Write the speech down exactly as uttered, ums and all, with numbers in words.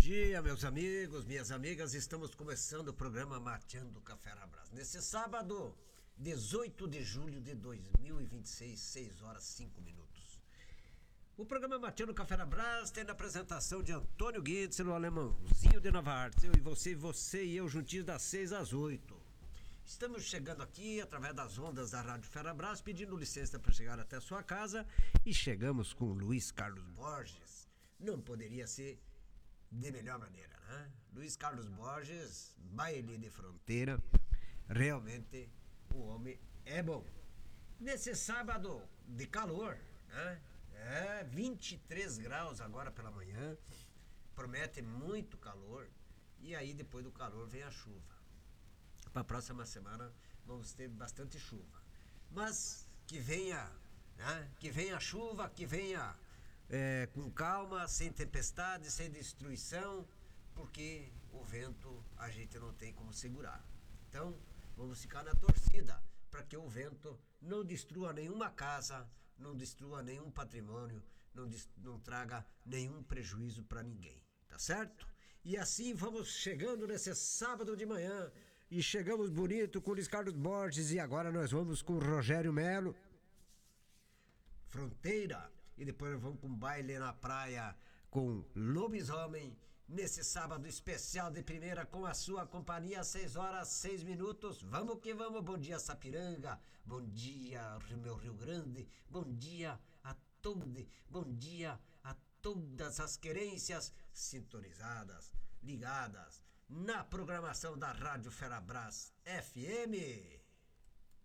dia, meus amigos, minhas amigas. Estamos começando o programa Mateando Café na Brasa. Nesse sábado, dezoito de julho de dois mil e vinte e seis, seis horas e cinco minutos. O programa Mateando Café na Brasa tem a apresentação de Antônio Guitzel, o alemãozinho de Nova Hartz. Eu e você, você e eu juntinhos das seis às oito. Estamos chegando aqui através das ondas da Rádio Ferabras, pedindo licença para chegar até a sua casa. E chegamos com Luiz Carlos Borges. Não poderia ser de melhor maneira, né? Luiz Carlos Borges, baile de fronteira. Realmente o homem é bom. Nesse sábado de calor, né? É vinte e três graus agora pela manhã. Promete muito calor. E aí depois do calor vem a chuva. Para a próxima semana vamos ter bastante chuva. Mas que venha, né? Que venha chuva, que venha é, com calma, sem tempestade, sem destruição, porque o vento a gente não tem como segurar. Então vamos ficar na torcida para que o vento não destrua nenhuma casa, não destrua nenhum patrimônio, não, não traga nenhum prejuízo para ninguém, tá certo? E assim vamos chegando nesse sábado de manhã. E chegamos bonito com o Luiz Carlos Borges. E agora nós vamos com o Rogério Melo, Fronteira. E depois nós vamos com baile na praia com Lobisomem. Nesse sábado especial de primeira com a sua companhia, seis horas, seis minutos. Vamos que vamos. Bom dia, Sapiranga. Bom dia, meu Rio Grande. Bom dia a todos. Bom dia a todas as querências sintonizadas, ligadas na programação da Rádio Ferabras F M.